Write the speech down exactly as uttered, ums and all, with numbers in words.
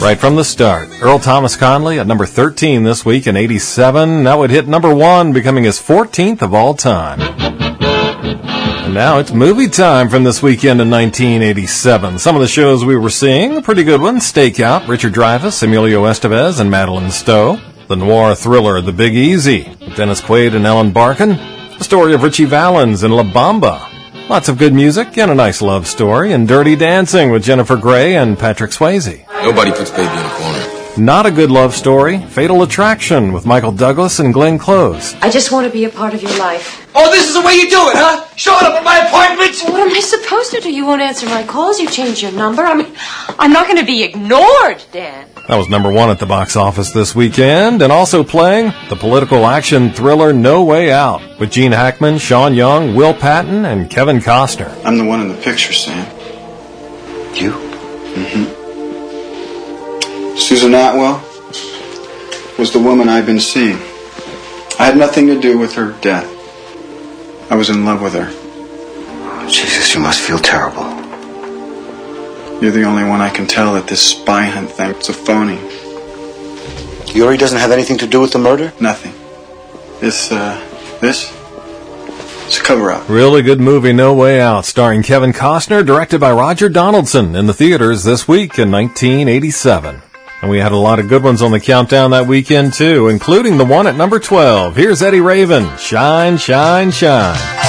Right from the start, Earl Thomas Conley at number thirteen this week in eighty-seven. That would hit number one, becoming his fourteenth of all time. And now it's movie time from this weekend in nineteen eighty-seven. Some of the shows we were seeing, a pretty good one: Stakeout, Richard Dreyfuss, Emilio Estevez, and Madeline Stowe. The noir thriller The Big Easy, with Dennis Quaid and Ellen Barkin. The story of Richie Valens and La Bamba. Lots of good music and a nice love story. And Dirty Dancing with Jennifer Grey and Patrick Swayze. Nobody puts baby in a corner. Not a good love story. Fatal Attraction with Michael Douglas and Glenn Close. I just want to be a part of your life. Oh, this is the way you do it, huh? Showing up at my apartment? Well, what am I supposed to do? You won't answer my calls. You change your number. I mean, I'm not going to be ignored, Dan. That was number one at the box office this weekend. And also playing the political action thriller No Way Out with Gene Hackman, Sean Young, Will Patton, and Kevin Costner. I'm the one in the picture, Sam. You? Mm-hmm. Susan Atwell was the woman I've been seeing. I had nothing to do with her death. I was in love with her. Oh, Jesus, you must feel terrible. You're the only one I can tell that this spy hunt thing is a phony. Yuri doesn't have anything to do with the murder? Nothing. This, uh, this, it's a cover-up. Really good movie, No Way Out, starring Kevin Costner, directed by Roger Donaldson, in the theaters this week in nineteen eighty-seven. And we had a lot of good ones on the countdown that weekend, too, including the one at number twelve. Here's Eddie Raven, Shine, Shine, Shine.